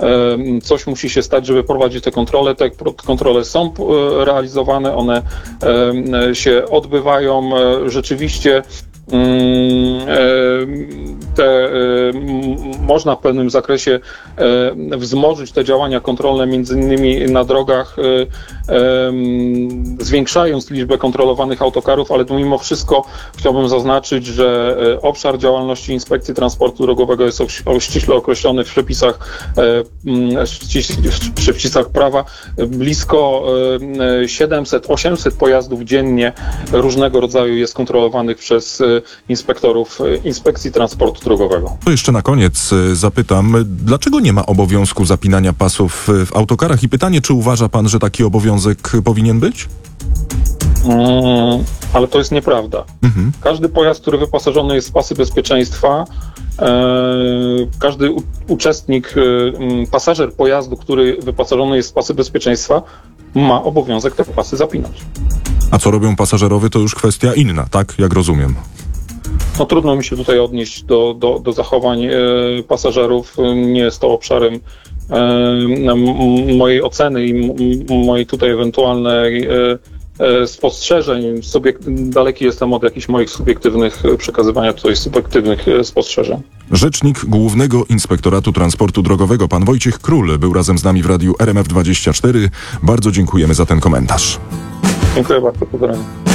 coś musi się stać, żeby prowadzić te kontrole. Te kontrole są realizowane, one się odbywają. Rzeczywiście można w pewnym zakresie wzmożyć te działania kontrolne, między innymi na drogach, zwiększając liczbę kontrolowanych autokarów, ale tu mimo wszystko chciałbym zaznaczyć, że obszar działalności Inspekcji Transportu Drogowego jest ściśle określony w przepisach prawa. Blisko 700-800 pojazdów dziennie różnego rodzaju jest kontrolowanych przez inspektorów Inspekcji Transportu Drogowego. To jeszcze na koniec zapytam, dlaczego nie ma obowiązku zapinania pasów w autokarach i pytanie, czy uważa pan, że taki obowiązek powinien być? Ale to jest nieprawda. Każdy pojazd, który wyposażony jest w pasy bezpieczeństwa, każdy uczestnik, pasażer pojazdu, który wyposażony jest w pasy bezpieczeństwa, ma obowiązek te pasy zapinać. A co robią pasażerowie, to już kwestia inna, tak? Jak rozumiem. No trudno mi się tutaj odnieść do zachowań pasażerów. Nie jest to obszarem mojej oceny i mojej tutaj ewentualnej spostrzeżeń. Daleki jestem od jakichś moich subiektywnych przekazywania tutaj subiektywnych spostrzeżeń. Rzecznik Głównego Inspektoratu Transportu Drogowego, pan Wojciech Król, był razem z nami w radiu RMF24. Bardzo dziękujemy za ten komentarz. Dziękuję bardzo. Pozdrawiam.